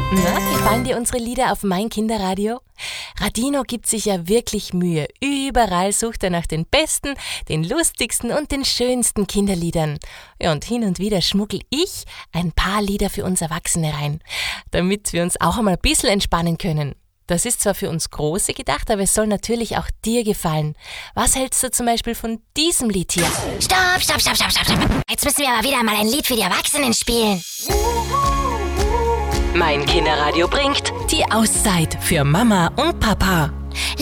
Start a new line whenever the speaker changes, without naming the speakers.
Na, gefallen dir unsere Lieder auf Mein Kinderradio? Radino gibt sich ja wirklich Mühe. Überall sucht er nach den besten, den lustigsten und den schönsten Kinderliedern. Ja, und hin und wieder schmuggel ich ein paar Lieder für uns Erwachsene rein, damit wir uns auch einmal ein bisschen entspannen können. Das ist zwar für uns Große gedacht, aber es soll natürlich auch dir gefallen. Was hältst du zum Beispiel von diesem Lied hier?
Stopp, stopp, stopp, stopp, stopp, stopp. Jetzt müssen wir aber wieder mal ein Lied für die Erwachsenen spielen.
Mein Kinderradio bringt die Auszeit für Mama und Papa.